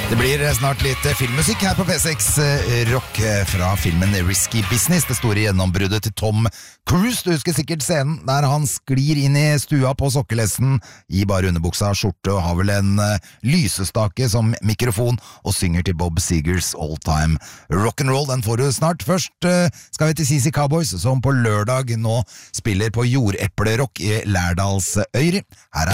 Det blir snart litt filmmusikk her på P6 Rock fra filmen Risky Business, det store gjennombruddet til Tom Cruise. Du husker sikkert scenen der han sklir inn i stua på sokkelesten i bare underbuksa, skjorte og har vel en lysestake som mikrofon og synger til Bob Segers All Time Rock'n'Roll. Den får du snart. Først skal vi til CC Cowboys, som på lørdag nå spiller på Jordeplerock i Lærdalsøyri. Her